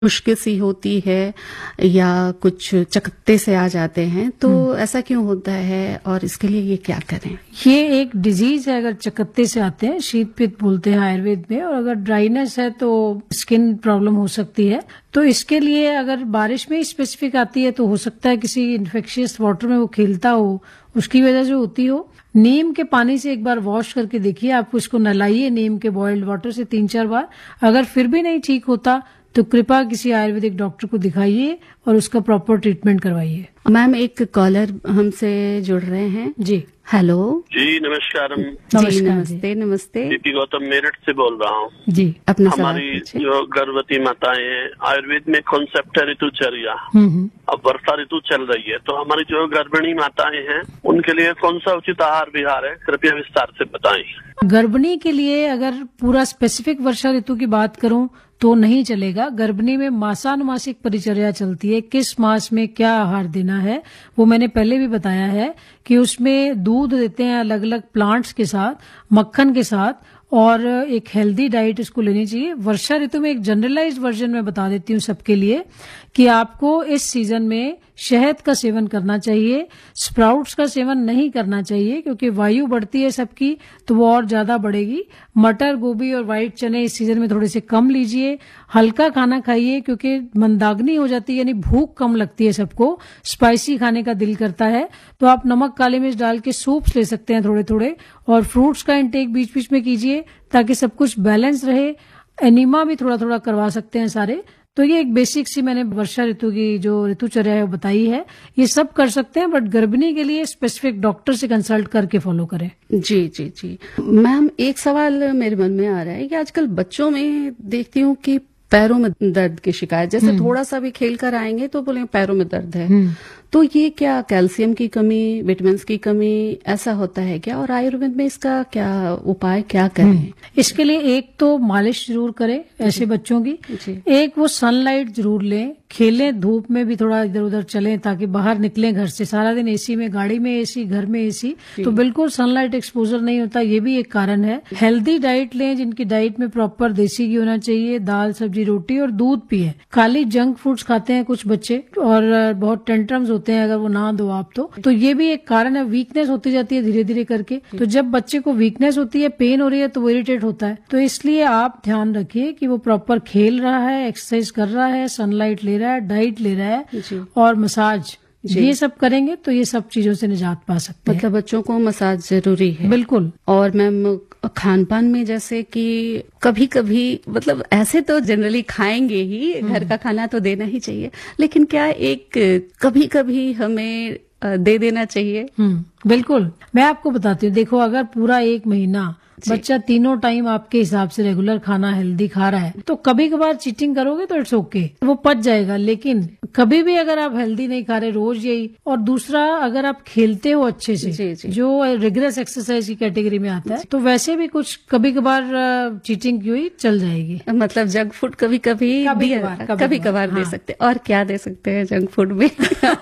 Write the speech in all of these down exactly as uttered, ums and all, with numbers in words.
मुश्किल सी होती है या कुछ चकत्ते से आ जाते हैं, तो ऐसा क्यों होता है और इसके लिए ये क्या करें? ये एक डिजीज है, अगर चकत्ते से आते हैं, शीत पित्त बोलते हैं आयुर्वेद में, और अगर ड्राइनेस है तो स्किन प्रॉब्लम हो सकती है। तो इसके लिए अगर बारिश में स्पेसिफिक आती है तो हो सकता है किसी इन्फेक्शियस वाटर में वो खेलता हो, उसकी वजह से होती हो। नीम के पानी से एक बार वॉश करके देखिए, आपको इसको नहलाइए नीम के बॉइल्ड वाटर से तीन चार बार। अगर फिर भी नहीं ठीक होता तो कृपया किसी आयुर्वेदिक डॉक्टर को दिखाइए और उसका प्रॉपर ट्रीटमेंट करवाइए। मैम, एक कॉलर हमसे जुड़ रहे हैं। जी, हेलो जी, नमस्कार। जी नमस्ते। नमस्ते दीपी गौतम मेरठ से बोल रहा हूँ। जी, अपना हमारी जो गर्भवती माताएं हैं, आयुर्वेद में कॉन्सेप्ट है ऋतुचर्या। अब वर्षा ऋतु चल रही है, तो हमारी जो गर्भिणी माताएं हैं उनके लिए कौन सा उचित आहार विहार है, कृपया विस्तार से बताएं। गर्भिणी के लिए अगर पूरा स्पेसिफिक वर्षा ऋतु की बात करूं तो नहीं चलेगा। गर्भिणी में मासानुमासिक परिचर्या चलती है, किस मास में क्या आहार देना है वो मैंने पहले भी बताया है कि उसमें दूध देते हैं अलग अलग प्लांट्स के साथ, मक्खन के साथ, और एक हेल्दी डाइट इसको लेनी चाहिए। वर्षा ऋतु में एक जनरलाइज्ड वर्जन में बता देती हूँ सबके लिए कि आपको इस सीजन में शहद का सेवन करना चाहिए, स्प्राउट्स का सेवन नहीं करना चाहिए क्योंकि वायु बढ़ती है सबकी तो वो और ज्यादा बढ़ेगी। मटर, गोभी और व्हाइट चने इस सीजन में थोड़े से कम लीजिए। हल्का खाना खाइए क्योंकि मंदाग्नि हो जाती है, यानी भूख कम लगती है सबको, स्पाइसी खाने का दिल करता है। तो आप नमक काली मिर्च डाल के सूप्स ले सकते हैं थोड़े थोड़े, और फ्रूट्स का इंटेक बीच बीच में कीजिए ताकि सब कुछ बैलेंस रहे। एनीमा भी थोड़ा थोड़ा करवा सकते हैं सारे। तो ये एक बेसिक सी मैंने वर्षा ऋतु की जो ऋतुचर्या है वो बताई है। ये सब कर सकते हैं, बट गर्भिणी के लिए स्पेसिफिक डॉक्टर से कंसल्ट करके फॉलो करें। जी जी जी मैम, एक सवाल मेरे मन में आ रहा है कि आजकल बच्चों में देखती हूँ कि पैरों में दर्द की शिकायत, जैसे थोड़ा सा भी खेल कर आएंगे तो बोले पैरों में दर्द है। तो ये क्या कैल्शियम की कमी, विटामिन की कमी, ऐसा होता है क्या? और आयुर्वेद में इसका क्या उपाय, क्या करें? इसके लिए एक तो मालिश जरूर करें ऐसे बच्चों की, एक वो सनलाइट जरूर लें, खेलें, धूप में भी थोड़ा इधर उधर चलें ताकि बाहर निकलें घर से। सारा दिन एसी में, गाड़ी में एसी, घर में एसी, तो बिल्कुल सनलाइट एक्सपोजर नहीं होता, ये भी एक कारण है। हेल्दी डाइट लें, जिनकी डाइट में प्रॉपर देसी घी होना चाहिए, दाल सब्जी रोटी, और दूध पिए। खाली जंक फूड्स खाते हैं कुछ बच्चे और बहुत टेंट्रम्स होते हैं अगर वो ना दो आप तो तो ये भी एक कारण है। वीकनेस होती जाती है धीरे धीरे करके, तो जब बच्चे को वीकनेस होती है, पेन हो रही है, तो वो इरिटेट होता है। तो इसलिए आप ध्यान रखिए कि वो प्रॉपर खेल रहा है, एक्सरसाइज कर रहा है, सनलाइट ले रहा है, डाइट ले रहा है, और मसाज, ये सब करेंगे तो ये सब चीजों से निजात पा सकते हैं। मतलब बच्चों को मसाज जरूरी है। बिल्कुल। और मैम, खान पान में जैसे कि कभी कभी, मतलब ऐसे तो जनरली खाएंगे ही, घर का खाना तो देना ही चाहिए, लेकिन क्या एक कभी कभी हमें दे देना चाहिए? हम्म बिल्कुल, मैं आपको बताती हूँ। देखो, अगर पूरा एक महीना बच्चा तीनों टाइम आपके हिसाब से रेगुलर खाना हेल्दी खा रहा है तो कभी कभार चीटिंग करोगे तो इट्स ओके, वो पच जाएगा। लेकिन कभी भी अगर आप हेल्दी नहीं खा रहे रोज यही, और दूसरा अगर आप खेलते हो अच्छे से, जी, जी. जो रिग्रेस एक्सरसाइज की कैटेगरी में आता है, तो वैसे भी कुछ कभी कभार चीटिंग की हुई चल जाएगी। मतलब जंक फूड कभी कभी कभी कभार दे सकते। और क्या दे सकते हैं जंक फूड में?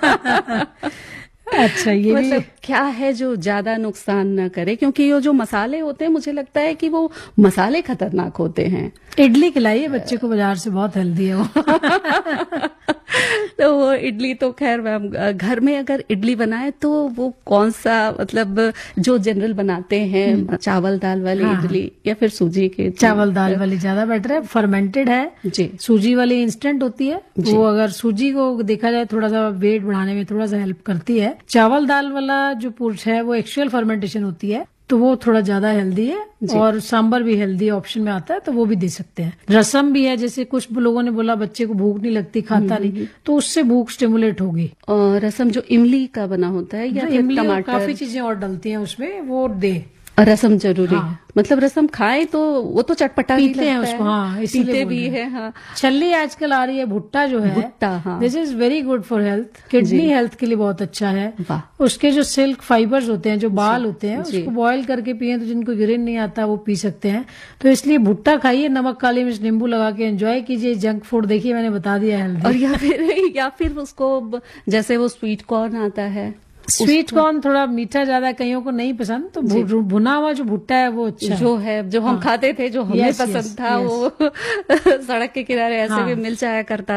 अच्छा, ये मतलब क्या है जो ज्यादा नुकसान न करे? क्योंकि ये जो मसाले होते हैं, मुझे लगता है कि वो मसाले खतरनाक होते हैं। इडली खिलाइए बच्चे को, बाजार से बहुत हेल्दी है वो। तो वो इडली तो खैर मैम, घर में अगर इडली बनाए तो वो कौन सा, मतलब जो जनरल बनाते हैं, चावल दाल वाली हाँ, इडली या फिर सूजी के? चावल दाल वाली ज्यादा बेटर है, फर्मेंटेड है जी। सूजी वाली इंस्टेंट होती है, वो अगर सूजी को देखा जाए थोड़ा सा वेट बढ़ाने में थोड़ा सा हेल्प करती है। चावल दाल वाला जो पुरुष है वो एक्चुअल फर्मेंटेशन होती है, तो वो थोड़ा ज्यादा हेल्दी है, और सांबर भी हेल्दी ऑप्शन में आता है, तो वो भी दे सकते हैं। रसम भी है, जैसे कुछ लोगों ने बोला बच्चे को भूख नहीं लगती, खाता नहीं, तो उससे भूख स्टिमुलेट होगी। और रसम जो इमली का बना होता है या इमली टमाटर, काफी चीजें और डलती हैं उसमें, वो दे। रसम जरूरी हाँ। मतलब रसम खाए तो वो तो चटपटा पीते हैं उसको, हाँ, पीते भी है हाँ। छल्ली आजकल आ रही है, भुट्टा जो है, भुट्टा हाँ। This is very good for health, kidney health के लिए बहुत अच्छा है। उसके जो सिल्क फाइबर्स होते हैं, जो बाल होते हैं, उसको बॉयल करके पिए तो जिनको यूरिन नहीं आता वो पी सकते हैं। तो इसलिए भुट्टा खाइए, नमक काली मिर्च नींबू लगा के एंजॉय कीजिए। जंक फूड देखिए मैंने बता दिया हेल्दी। और या फिर या फिर उसको जैसे वो स्वीट कॉर्न आता है, स्वीट कॉर्न थोड़ा मीठा ज्यादा कईयों को नहीं पसंद, तो भु- भुना हुआ जो भुट्टा है वो अच्छा जो है, जो हम हाँ। खाते थे, जो हमें Yes, पसंद yes, था, yes. वो सड़क के किनारे ऐसे हाँ। भी मिल जाया करता